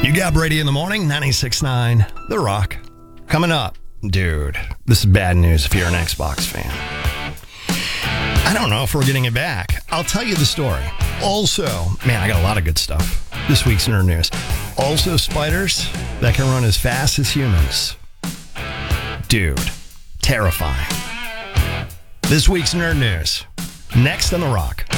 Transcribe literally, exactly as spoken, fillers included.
You got Brady in the morning, ninety-six point nine, The Rock. Coming up, dude, this is bad news if you're an Xbox fan. I don't know if we're getting it back. I'll tell you the story. Also, man, I got a lot of good stuff. This week's Nerd News. Also, spiders that can run as fast as humans. Dude, terrifying. This week's Nerd News. Next on The Rock.